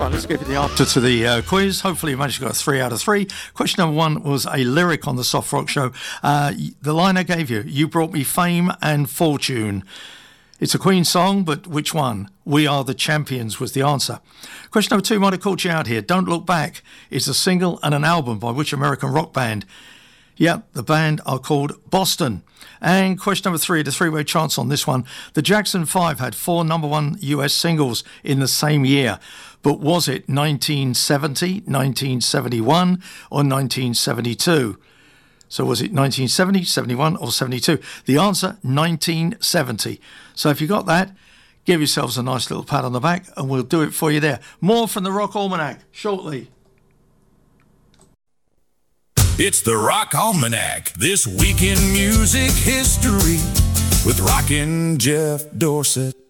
Right, let's give you the answer to the quiz. Hopefully you managed to get 3 out of 3. Question number 1 was a lyric on the Soft Rock Show. The line I gave you, you brought me fame and fortune. It's a Queen song, but which one? We Are the Champions was the answer. Question number 2 might have caught you out here. Don't Look Back is a single and an album by which American rock band? Yeah, the band are called Boston. And question number 3, the three-way chance on this one. The Jackson 5 had 4 number 1 US singles in the same year. But was it 1970, 1971 or 1972? So was it 1970, 71 or 72? The answer, 1970. So if you got that, give yourselves a nice little pat on the back and we'll do it for you there. More from the Rock Almanac shortly. It's the Rock Almanac, this week in music history with Rockin' Jeff Dorsett.